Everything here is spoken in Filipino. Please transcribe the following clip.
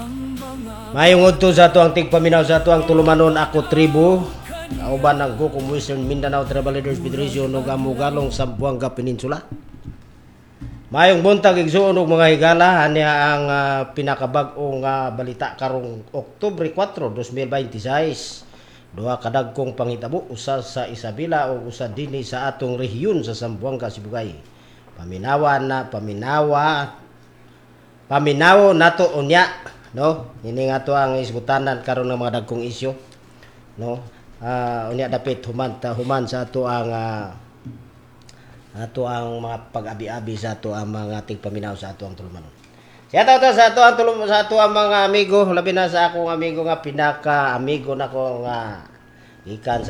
Mayong udto sa ato ang tigpaminaw sa ato ang tulumanon ako tribo. Kauban ng Gukum Western Mindanao Tribal Leaders Federation ug Amugalong Zamboanga Peninsula. Mayong buntag igsuon og mga higala aniha ang pinakabag-ong balita karong Oktubre 4, 2026. Duha ka dagkong panghitabo, usa sa Isabela ug usa dinhi sa atong rehiyon sa Zamboanga, Sibugay. Paminaw nato unya, no? Ini nga to ang isgutanan karon ng mga dagkong isyu, no? Unya dapit human sa ato ang mga pag-abi-abi sa ato ang mga tigpaminaw sa ato ang tulumanon. Siya sa ato ang mga amigo, labi na sa akong amigo nga pinaka amigo nako nga ikan sa